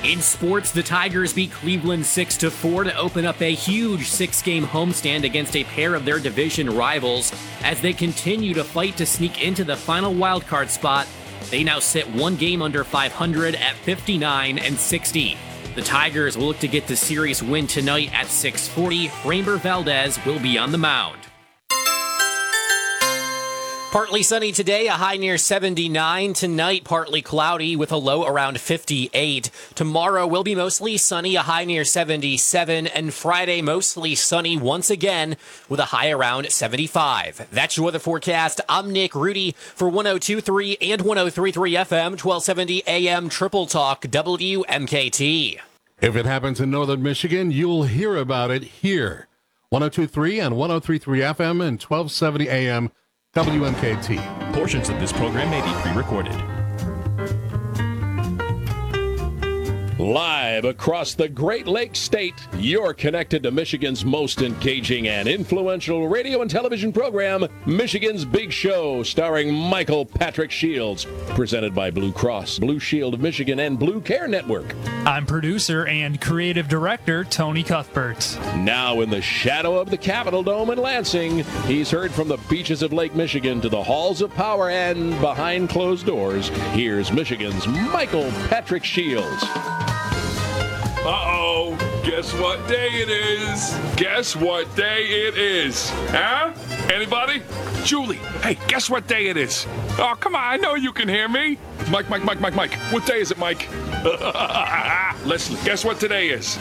In sports, the Tigers beat Cleveland 6-4 to open up a huge 6-game homestand against a pair of their division rivals. As they continue to fight to sneak into the final wildcard spot, they now sit one game under 500 at 59-60. The Tigers will look to get the series win tonight at 6:40. Framber Valdez will be on the mound. Partly sunny today, a high near 79. Tonight, partly cloudy with a low around 58. Tomorrow will be mostly sunny, a high near 77. And Friday, mostly sunny once again with a high around 75. That's your weather forecast. I'm Nick Rudy for 102.3 and 103.3 FM, 1270 AM Triple Talk WMKT. If it happens in northern Michigan, you'll hear about it here. 102.3 and 103.3 FM and 1270 AM WMKT. Portions of this program may be pre-recorded. Live across the Great Lakes State, you're connected to Michigan's most engaging and influential radio and television program, Michigan's Big Show, starring Michael Patrick Shields, presented by Blue Cross, Blue Shield of Michigan, and Blue Care Network. I'm producer and creative director Tony Cuthbert. Now in the shadow of the Capitol Dome in Lansing, he's heard from the beaches of Lake Michigan to the halls of power and behind closed doors. Here's Michigan's Michael Patrick Shields. Uh-oh, guess what day it is? Guess what day it is? Huh? Anybody? Julie, hey, guess what day it is? Oh, come on, I know you can hear me. Mike. What day is it, Mike? Leslie, guess what today is?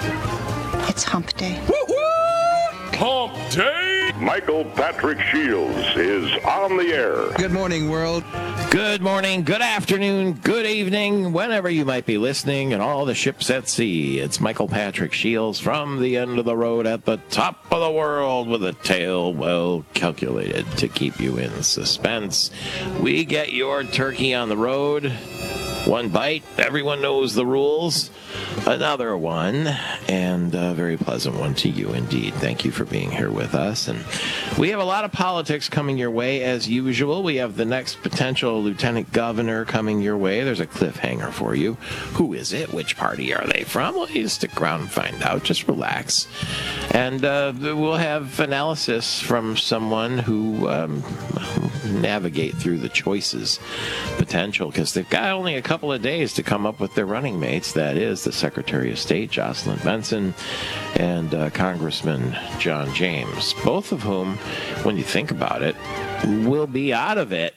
It's hump day. Woo-woo! Hump day! Michael Patrick Shields is on the air. Good morning, world. Good morning, good afternoon, good evening, whenever you might be listening, and all the ships at sea. It's Michael Patrick Shields from the end of the road at the top of the world with a tale well calculated to keep you in suspense. We get your turkey on the road. One bite, everyone knows the rules. Another one, and a very pleasant one to you indeed. Thank you for being here with us. And we have a lot of politics coming your way as usual. We have the next potential lieutenant governor coming your way. There's a cliffhanger for you. Who is it? Which party are they from? Well, you stick around and find out. Just relax. And we'll have analysis from someone who navigate through the choices potential, because they've got only a couple of days to come up with their running mates. That is the Secretary of State, Jocelyn Benson, and Congressman John James, both of whom, when you think about it, will be out of it,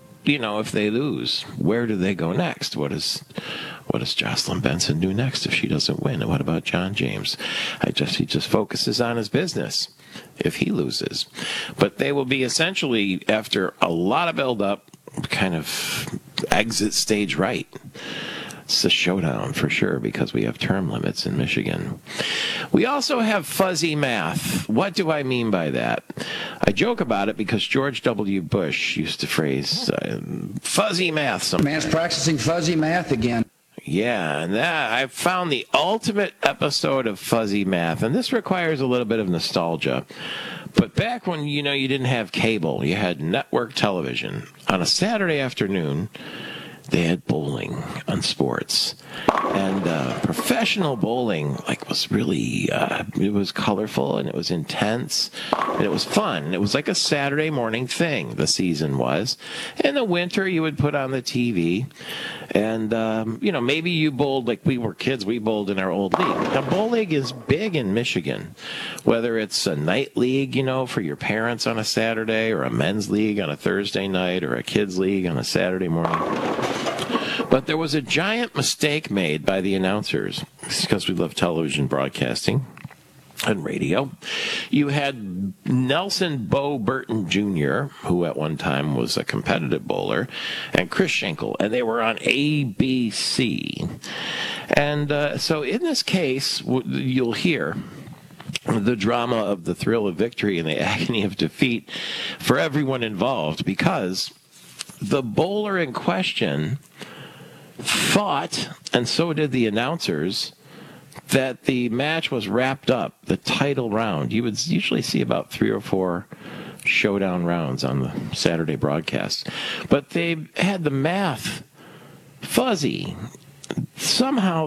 if they lose. Where do they go next? What does Jocelyn Benson do next if she doesn't win? And what about John James? He just focuses on his business if he loses. But they will be essentially, after a lot of build-up, kind of exit stage right. It's a showdown for sure, because we have term limits in Michigan. We also have fuzzy math. What do I mean by that? I joke about it because George W. Bush used to phrase fuzzy math sometimes. Man's practicing fuzzy math again. Yeah, and that I found the ultimate episode of fuzzy math, and this requires a little bit of nostalgia. But back when, you didn't have cable, you had network television. On a Saturday afternoon, they had bowling on sports. And professional bowling, was really, it was colorful and it was intense and it was fun. It was like a Saturday morning thing, the season was. In the winter, you would put on the TV and, maybe you bowled, like we were kids, we bowled in our old league. Now, bowl league is big in Michigan, whether it's a night league, for your parents on a Saturday, or a men's league on a Thursday night, or a kids league on a Saturday morning. But there was a giant mistake made by the announcers, because we love television broadcasting and radio. You had Nelson Bo Burton Jr., who at one time was a competitive bowler, and Chris Schenkel, and they were on ABC. And so in this case, you'll hear the drama of the thrill of victory and the agony of defeat for everyone involved, because the bowler in question thought, and so did the announcers, that the match was wrapped up, the title round. You would usually see about 3 or 4 showdown rounds on the Saturday broadcast. But they had the math fuzzy. Somehow